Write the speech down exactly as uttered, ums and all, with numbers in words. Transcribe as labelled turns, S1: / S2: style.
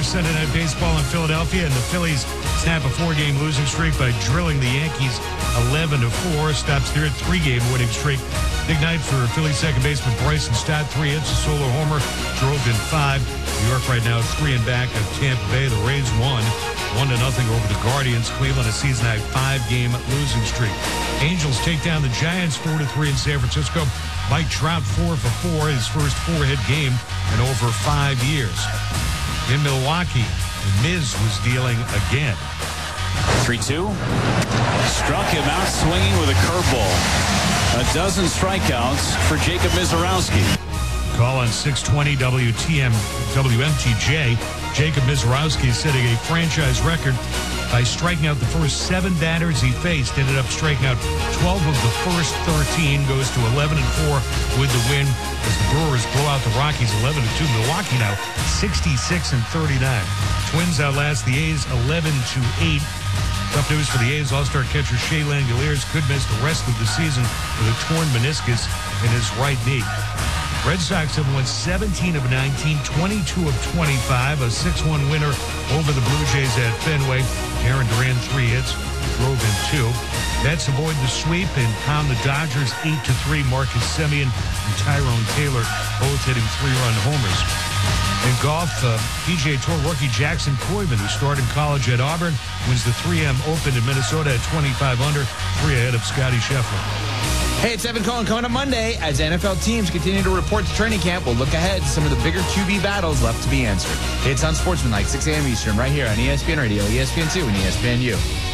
S1: Sunday Night Baseball in Philadelphia, and the Phillies snap a four-game losing streak by drilling the Yankees eleven to four. Stops their three-game winning streak. Big night for Phillies second baseman Bryson Stott. Three hits, a solo homer, drove in five. New York right now three and back of Tampa Bay. The Rays won one to nothing over the Guardians. Cleveland a season-high five-game losing streak. Angels take down the Giants four to three in San Francisco. Mike Trout four for four, his first four-hit game in over five years. In Milwaukee, The Miz was dealing again.
S2: three two. Struck him out swinging with a curveball. A dozen strikeouts for Jacob Mizorowski.
S1: Call on six twenty W T M W M T J. Jacob Mizorowski is setting a franchise record by striking out the first seven batters he faced. Ended up striking out twelve of the first thirteen. Goes to eleven and four with the win as the Brewers blow out the Rockies eleven to two. Milwaukee now sixty-six and thirty-nine. Twins outlast the A's eleven to eight. Tough news for the A's. All-star catcher Shea Langoliers could miss the rest of the season with a torn meniscus in his right knee. Red Sox have won seventeen of nineteen, twenty-two of twenty-five, a six one winner over the Blue Jays at Fenway. Aaron Duran, three hits, drove in two. Mets avoid the sweep and pound the Dodgers eight to three. Marcus Semien and Tyrone Taylor both hitting three-run homers. In golf, uh, P G A Tour rookie Jackson Koiman, who started in college at Auburn, wins the three M Open in Minnesota at twenty-five under, three ahead of Scotty Scheffler.
S3: Hey, it's Evan Cohen coming up Monday. As N F L teams continue to report to training camp, we'll look ahead to some of the bigger Q B battles left to be answered. It's on Sportsmanlike, six a.m. Eastern, right here on E S P N Radio, E S P N two, and E S P N U.